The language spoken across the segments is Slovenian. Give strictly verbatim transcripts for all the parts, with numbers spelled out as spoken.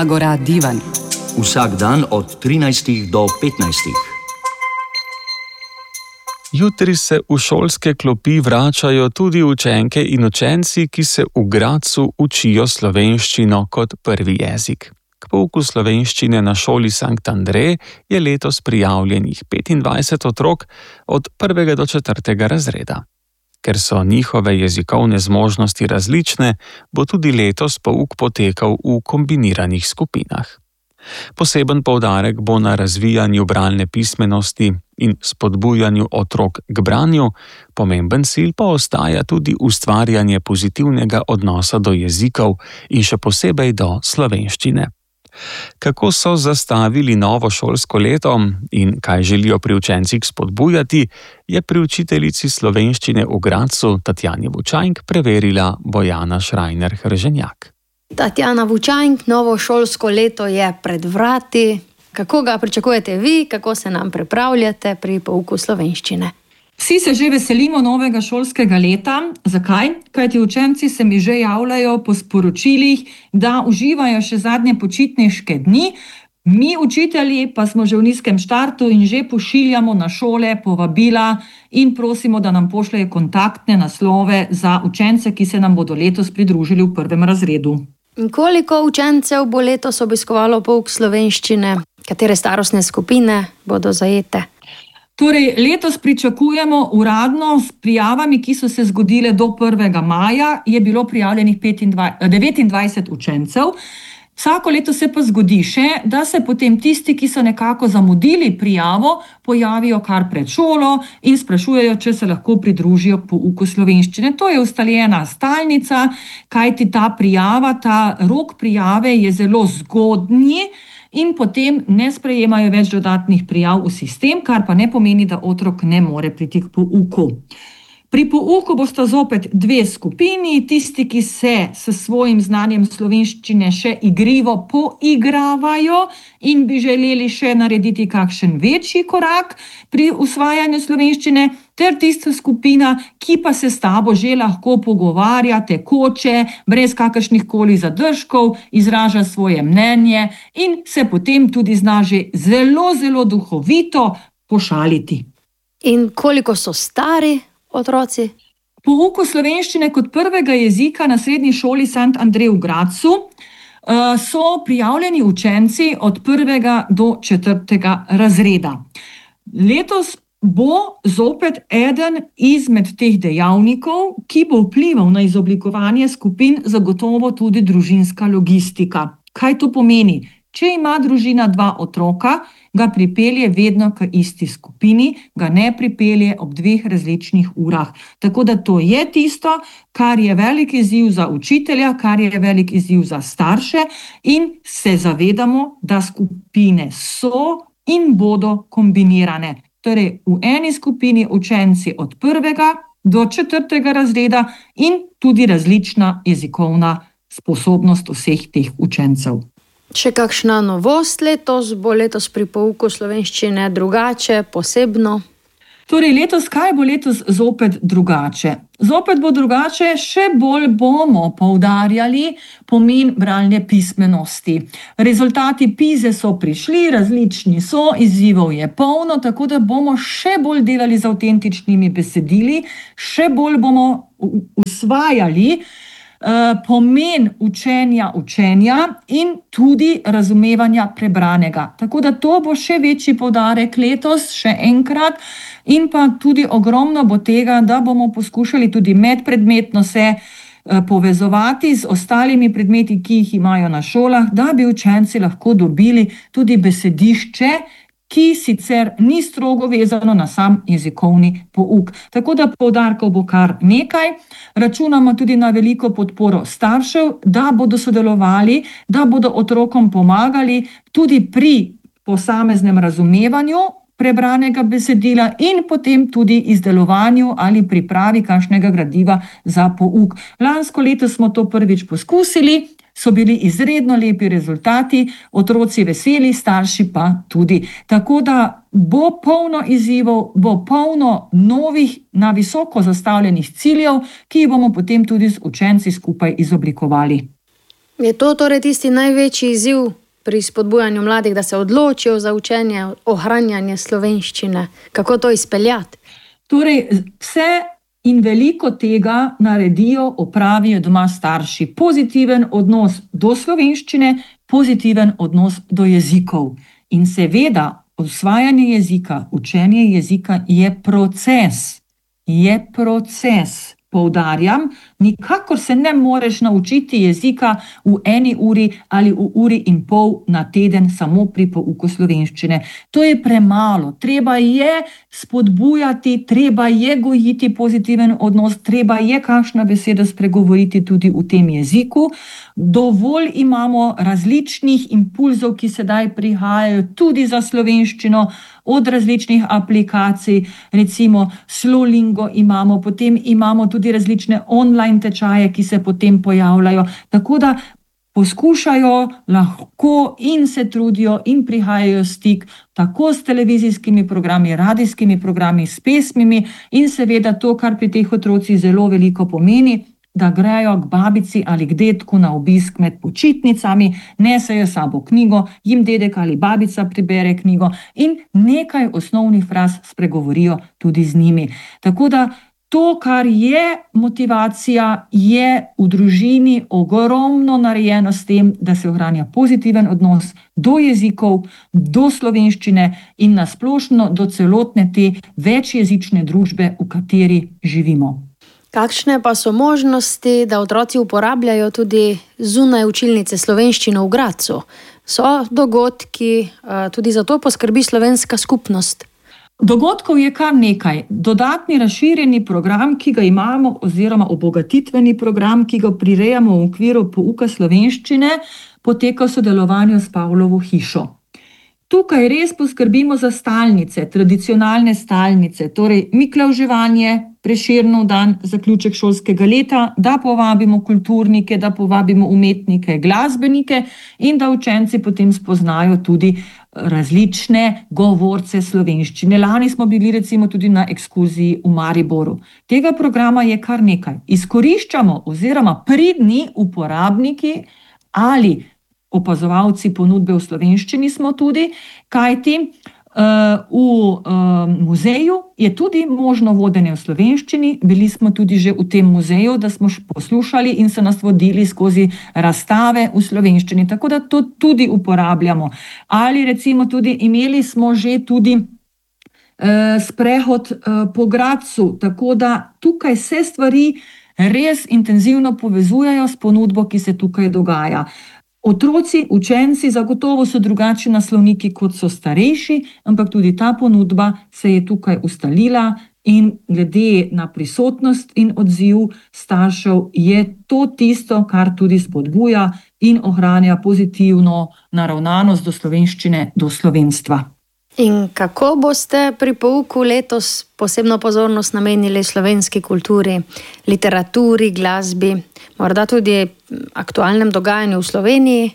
Agora Divan. Vsak dan od trinajstih do petnajstih. Jutri se v šolske klopi vračajo tudi učenke in učenci, ki se v Gradcu učijo slovenščino kot prvi jezik. K pouku slovenščine na šoli Sankt Andrej je letos prijavljenih petindvajset otrok od prvega do četrtega razreda. Ker so njihove jezikovne zmožnosti različne, bo tudi letos pouk potekal v kombiniranih skupinah. Poseben poudarek bo na razvijanju bralne pismenosti in spodbujanju otrok k branju, pomemben cilj pa ostaja tudi ustvarjanje pozitivnega odnosa do jezikov in še posebej do slovenščine. Kako so zastavili novo šolsko leto in kaj želijo pri učencih spodbujati, je pri učiteljici slovenščine v Gradcu Tatjani Vučajnk preverila Bojana Šrajner-Hrženjak. Tatjana Vučajnk, novo šolsko leto je pred vrati. Kako ga pričakujete vi, kako se nam pripravljate pri pouku slovenščine? Vsi se že veselimo novega šolskega leta. Zakaj? Kajti učenci se mi že javljajo po sporočilih, da uživajo še zadnje počitniške dni. Mi, učitelji, pa smo že v nizkem štartu in že pošiljamo na šole povabila in prosimo, da nam pošljejo kontaktne naslove za učence, ki se nam bodo letos pridružili v prvem razredu. In koliko učencev bo letos obiskovalo pouk slovenščine? Katere starostne skupine bodo zajete? Torej, letos pričakujemo uradno s prijavami, ki so se zgodile do prvega maja, je bilo prijavljenih devetindvajset učencev. Vsako leto se pa zgodi še, da se potem tisti, ki so nekako zamudili prijavo, pojavijo kar pred šolo in sprašujejo, če se lahko pridružijo pouku slovenščine. To je ustaljena stalnica, kajti ta prijava, ta rok prijave je zelo zgodnji in potem ne sprejemajo več dodatnih prijav v sistem, kar pa ne pomeni, da otrok ne more priti k pouku. Pri pouku bosta zopet dve skupini, tisti, ki se s svojim znanjem slovenščine še igrivo poigravajo in bi želeli še narediti kakšen večji korak pri usvajanju slovenščine, ter tista skupina, ki pa se s tabo že lahko pogovarja tekoče, brez kakršnihkoli zadržkov, izraža svoje mnenje in se potem tudi zna že zelo, zelo duhovito pošaliti. In koliko so stari otroci? Pouku slovenščine kot prvega jezika na srednji šoli Sankt Andrej v Gradcu so prijavljeni učenci od prvega do četrtega razreda. Letos bo zopet eden izmed teh dejavnikov, ki bo vplival na izoblikovanje skupin, zagotovo tudi družinska logistika. Kaj to pomeni? Če ima družina dva otroka, ga pripelje vedno k isti skupini, ga ne pripelje ob dveh različnih urah. Tako da to je tisto, kar je velik izziv za učitelja, kar je velik izziv za starše in se zavedamo, da skupine so in bodo kombinirane. Torej, v eni skupini učenci od prvega do četrtega razreda in tudi različna jezikovna sposobnost vseh teh učencev. Še kakšna novost letos? Bo letos pri pouku slovenščine drugače, posebno? Torej, letos, kaj bo letos zopet drugače? Zopet bo drugače, še bolj bomo poudarjali pomen bralne pismenosti. Rezultati PISE so prišli, različni so, izzivov je polno, tako da bomo še bolj delali z avtentičnimi besedili, še bolj bomo usvajali pomen učenja učenja in tudi razumevanja prebranega. Tako da to bo še večji poudarek letos, še enkrat, in pa tudi ogromno bo tega, da bomo poskušali tudi medpredmetno se povezovati z ostalimi predmeti, ki jih imajo na šolah, da bi učenci lahko dobili tudi besedišče, ki sicer ni strogo vezano na sam jezikovni pouk. Tako da poudarkov bo kar nekaj. Računamo tudi na veliko podporo staršev, da bodo sodelovali, da bodo otrokom pomagali tudi pri posameznem razumevanju prebranega besedila in potem tudi izdelovanju ali pripravi kakšnega gradiva za pouk. Lansko leto smo to prvič poskusili, so bili izredno lepi rezultati, otroci veseli, starši pa tudi. Tako da bo polno izzivov, bo polno novih, na visoko zastavljenih ciljev, ki jih bomo potem tudi z učenci skupaj izoblikovali. Je to torej tisti največji izziv pri spodbujanju mladih, da se odločijo za učenje, ohranjanje slovenščine? Kako to izpeljati? Torej, vse in veliko tega naredijo, opravijo doma starši. Pozitiven odnos do slovenščine, pozitiven odnos do jezikov. In seveda, osvajanje jezika, učenje jezika je proces. Je proces. Poudarjam, nikakor se ne moreš naučiti jezika v eni uri ali v uri in pol na teden samo pri pouku slovenščine. To je premalo. Treba je spodbujati, treba je gojiti pozitiven odnos, treba je kakšna beseda spregovoriti tudi v tem jeziku. Dovolj imamo različnih impulzov, ki sedaj prihajajo tudi za slovenščino, od različnih aplikacij, recimo Slolingo imamo, potem imamo tudi različne online tečaje, ki se potem pojavljajo. Tako da poskušajo, lahko in se trudijo in prihajajo stik tako s televizijskimi programi, radijskimi programi, s pesmimi in seveda to, kar pri teh otrocih zelo veliko pomeni, da grejo k babici ali k dedku na obisk med počitnicami, nesejo sabo knjigo, jim dedek ali babica pribere knjigo in nekaj osnovnih fraz spregovorijo tudi z njimi. Tako da to, kar je motivacija, je v družini ogromno narejeno s tem, da se ohranja pozitiven odnos do jezikov, do slovenščine in nasplošno do celotne te večjezične družbe, v kateri živimo. Kakšne pa so možnosti, da otroci uporabljajo tudi zunaj učilnice slovenščino v Gradcu? So dogodki, tudi za to poskrbi slovenska skupnost? Dogodkov je kar nekaj. Dodatni razširjeni program, ki ga imamo, oziroma obogatitveni program, ki ga prirejamo v okviru pouka slovenščine, poteka v sodelovanju s Pavlovo hišo. Tukaj res poskrbimo za stalnice, tradicionalne stalnice, torej miklavževanje, Prešernov dan, zaključek šolskega leta, da povabimo kulturnike, da povabimo umetnike, glasbenike in da učenci potem spoznajo tudi različne govorce slovenščine. Lani smo bili recimo tudi na ekskurziji v Mariboru. Tega programa je kar nekaj. Izkoriščamo oziroma pridni uporabniki ali opazovalci ponudbe v slovenščini smo tudi, kajti v muzeju je tudi možno vodenje v slovenščini. Bili smo tudi že v tem muzeju, da smo poslušali in so nas vodili skozi razstave v slovenščini. Tako da to tudi uporabljamo. Ali recimo tudi imeli smo že tudi sprehod po Gradcu, tako da tukaj se stvari res intenzivno povezujejo s ponudbo, ki se tukaj dogaja. Otroci, učenci zagotovo so drugačni naslovniki, kot so starejši, ampak tudi ta ponudba se je tukaj ustalila in glede na prisotnost in odziv staršev je to tisto, kar tudi spodbuja in ohranja pozitivno naravnanost do slovenščine, do slovenstva. In kako boste pri pouku letos posebno pozornost namenili slovenski kulturi, literaturi, glasbi, morda tudi aktualnem dogajanju v Sloveniji?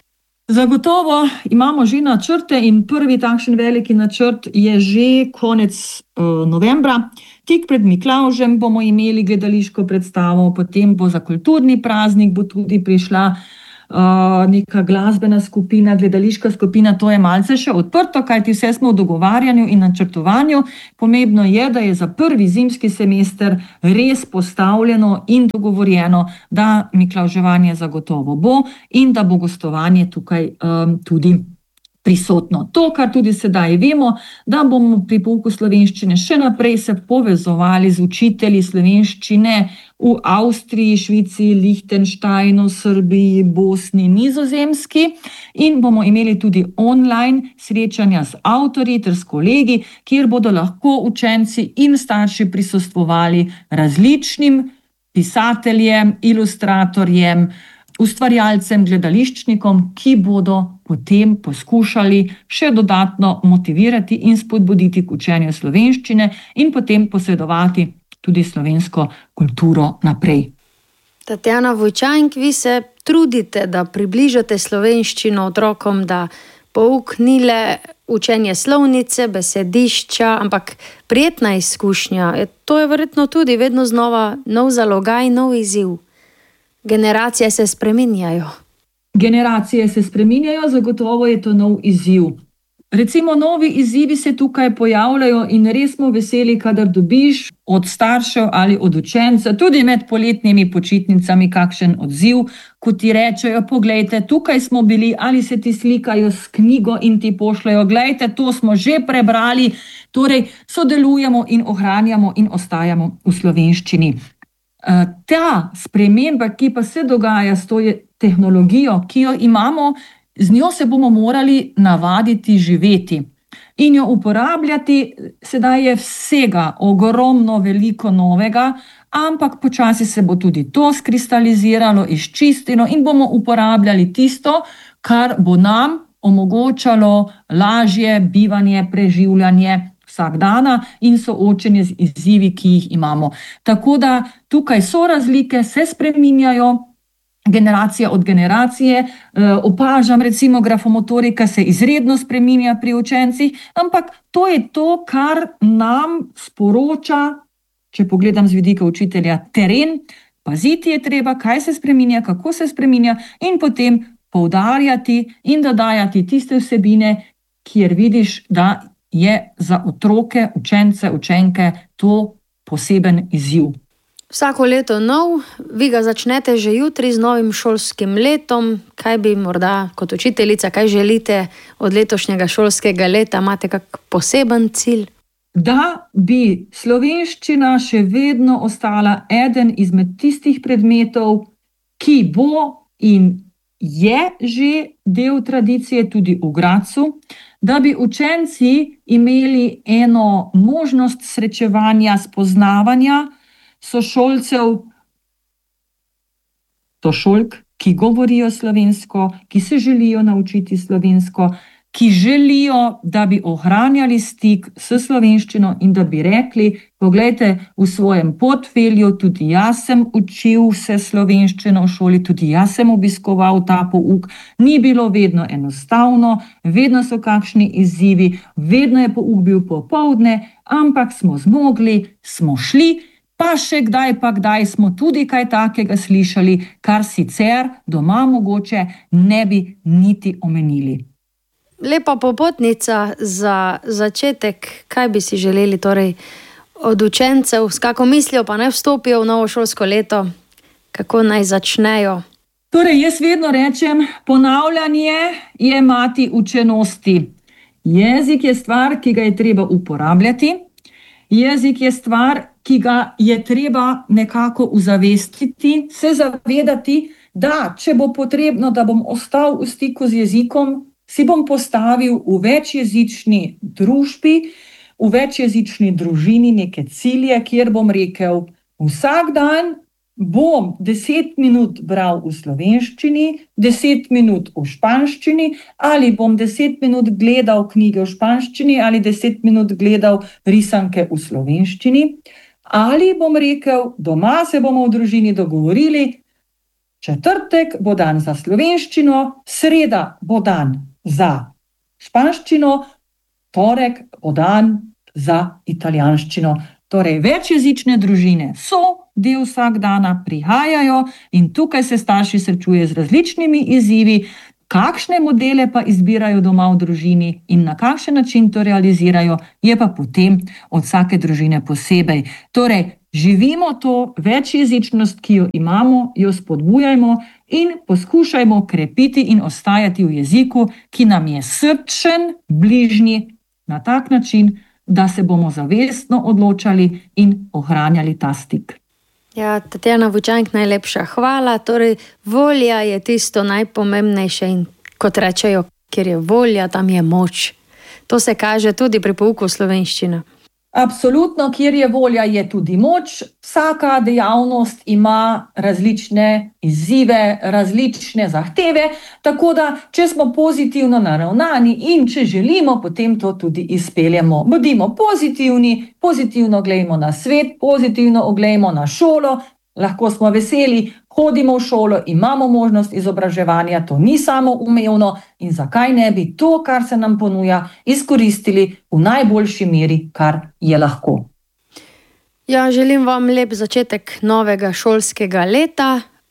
Zagotovo imamo že načrte in prvi takšen veliki načrt je že konec uh, novembra. Tik pred Miklavžem bomo imeli gledališko predstavo, potem bo za kulturni praznik bo tudi prišla Uh, neka glasbena skupina, gledališka skupina, to je malce še odprto, kajti vse smo v dogovarjanju in načrtovanju. Pomembno je, da je za prvi zimski semester res postavljeno in dogovorjeno, da miklavževanje zagotovo bo in da bo gostovanje tukaj um, tudi prisotno. To, kar tudi sedaj vemo, da bomo pri pouku slovenščine še naprej se povezovali z učitelji slovenščine v Avstriji, Švici, Lihtenštajnu, Srbiji, Bosni, Nizozemski in bomo imeli tudi online srečanja z avtorji ter s kolegi, kjer bodo lahko učenci in starši prisostvovali različnim pisateljem, ilustratorjem, ustvarjalcem, gledališčnikom, ki bodo potem poskušali še dodatno motivirati in spodbuditi k učenju slovenščine in potem posredovati tudi slovensko kulturo naprej. Tatjana Vojčank, vi se trudite, da približate slovenščino otrokom, da pouk ni le učenje slovnice, besedišča, ampak prijetna izkušnja. To je verjetno tudi vedno znova nov zalogaj, nov izziv. Generacije se spreminjajo. Generacije se spreminjajo, zagotovo je to nov izziv. Recimo, novi izzivi se tukaj pojavljajo in res smo veseli, kadar dobiš od staršev ali od učenca, tudi med poletnimi počitnicami, kakšen odziv, ko ti rečejo: poglejte, tukaj smo bili, ali se ti slikajo s knjigo in ti pošljajo: glejte, to smo že prebrali. Torej, sodelujemo in ohranjamo in ostajamo v slovenščini. Ta sprememba, ki pa se dogaja s to tehnologijo, ki jo imamo, z njo se bomo morali navaditi živeti in jo uporabljati. Sedaj je vsega ogromno, veliko novega, ampak počasi se bo tudi to skristaliziralo, izčistilo in bomo uporabljali tisto, kar bo nam omogočalo lažje bivanje, preživljanje vsak dana in soočenje z izzivi, ki jih imamo. Tako da tukaj so razlike, se spreminjajo, generacija od generacije. Opažam, recimo, grafomotorika se izredno spreminja pri učencih, ampak to je to, kar nam sporoča, če pogledam z vidika učitelja, teren. Paziti je treba, kaj se spreminja, kako se spreminja, in potem poudarjati in dodajati tiste vsebine, kjer vidiš, da je za otroke, učence, učenke to poseben izziv. Vsako leto nov, vi ga začnete že jutri z novim šolskim letom. Kaj bi morda kot učiteljica, kaj želite od letošnjega šolskega leta? Imate kak poseben cilj? Da bi slovenščina še vedno ostala eden izmed tistih predmetov, ki bo in je že del tradicije tudi v Gradcu, da bi učenci imeli eno možnost srečevanja, spoznavanja sošolcev, sošolk, ki govorijo slovensko, ki se želijo naučiti slovensko, ki želijo, da bi ohranjali stik s slovenščino in da bi rekli: poglejte, v svojem portfelju tudi jaz sem učil se slovenščino v šoli, tudi jaz sem obiskoval ta pouk. Ni bilo vedno enostavno, vedno so kakšni izzivi, vedno je pouk bil popoldne, ampak smo zmogli, smo šli, pa še kdaj pa kdaj smo tudi kaj takega slišali, kar sicer doma mogoče ne bi niti omenili. Lepa popotnica za začetek. Kaj bi si želeli torej od učencev, s kako mislijo pa naj vstopijo v novo šolsko leto, kako naj začnejo? Torej, jaz vedno rečem, ponavljanje je mati učenosti. Jezik je stvar, ki ga je treba uporabljati. Jezik je stvar, ki ga je treba nekako uzavestiti, se zavedati, da če bo potrebno, da bom ostal v stiku z jezikom, si bom postavil v večjezični družbi, v večjezični družini neke cilje, kjer bom rekel: vsak dan bom deset minut bral v slovenščini, deset minut v španščini, ali bom deset minut gledal knjige v španščini, ali deset minut gledal risanke v slovenščini, ali bom rekel: doma se bomo v družini dogovorili, četrtek bo dan za slovenščino, sreda bo dan za španščino, torek bo dan za italijanščino. Torej, večjezične družine so del vsakdana, prihajajo in tukaj se starši srečujejo z različnimi izzivi, kakšne modele pa izbirajo doma v družini in na kakšen način to realizirajo, je pa potem od vsake družine posebej. Torej, živimo to večjezičnost, ki jo imamo, jo spodbujajmo in poskušajmo krepiti in ostajati v jeziku, ki nam je srčen, bližnji, na tak način, da se bomo zavestno odločali in ohranjali ta stik. Ja, Tatjana Vučank, najlepša hvala. Torej, volja je tisto najpomembnejše in kot rečejo, kjer je volja, tam je moč. To se kaže tudi pri pouku slovenščine. Absolutno, kjer je volja, je tudi moč. Vsaka dejavnost ima različne izzive, različne zahteve, tako da, če smo pozitivno naravnani in če želimo, potem to tudi izpeljemo. Bodimo pozitivni, pozitivno glejmo na svet, pozitivno oglejmo na šolo, lahko smo veseli, hodimo v šolo, imamo možnost izobraževanja, to ni samoumevno in zakaj ne bi to, kar se nam ponuja, izkoristili v najboljši meri, kar je lahko. Ja, želim vam lep začetek novega šolskega leta.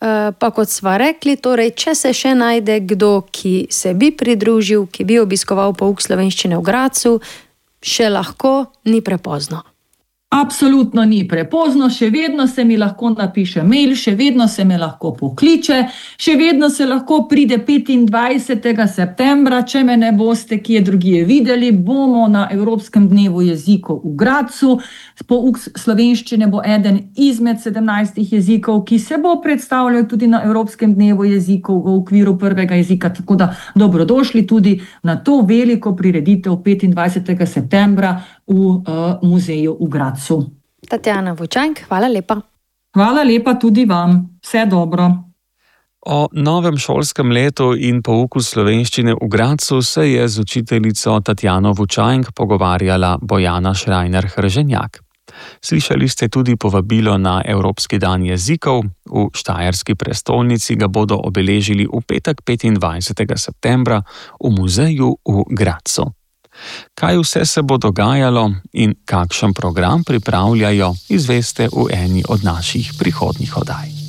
Pa kot sva rekli, torej, če se še najde kdo, ki se bi pridružil, ki bi obiskoval pouk slovenščine v Gradcu, še lahko ni prepozno. Absolutno ni prepozno, še vedno se mi lahko napiše mail, še vedno se me lahko pokliče, še vedno se lahko pride petindvajsetega septembra, če me ne boste kje drugje videli, bomo na Evropskem dnevu jezikov v Gradcu. Pouk slovenščine bo eden izmed sedemnajstih jezikov, ki se bo predstavljal tudi na Evropskem dnevu jezikov v okviru prvega jezika, tako da dobrodošli tudi na to veliko prireditev petindvajsetega septembra v uh, muzeju v Gradcu. Tatjana Vojčank, hvala lepa. Hvala lepa tudi vam. Vse dobro. O novem šolskem letu in pouku slovenščine v Gradcu se je z učiteljico Tatjano Vojčank pogovarjala Bojana Šrajner-Hrženjak. Slišali ste tudi povabilo na Evropski dan jezikov. V štajerski prestolnici ga bodo obeležili v petek petindvajsetega septembra v muzeju v Gradcu. Kaj vse se bo dogajalo in kakšen program pripravljajo, izveste v eni od naših prihodnjih oddaj.